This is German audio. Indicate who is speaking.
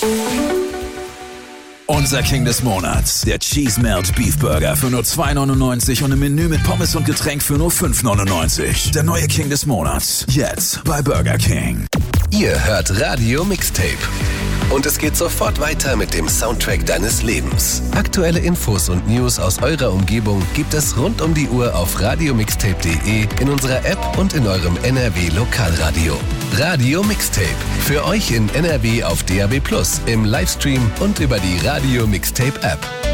Speaker 1: Unser King des Monats, der Cheese Melt Beef Burger für nur 2,99 und im Menü mit Pommes und Getränk für nur 5,99. Der neue King des Monats, jetzt bei Burger King.
Speaker 2: Ihr hört Radio Mixtape. Und es geht sofort weiter mit dem Soundtrack deines Lebens. Aktuelle Infos und News aus eurer Umgebung gibt es rund um die Uhr auf radiomixtape.de, in unserer App und in eurem NRW Lokalradio. Radio Mixtape. Für euch in NRW auf DAB+, im Livestream und über die Radio Mixtape App.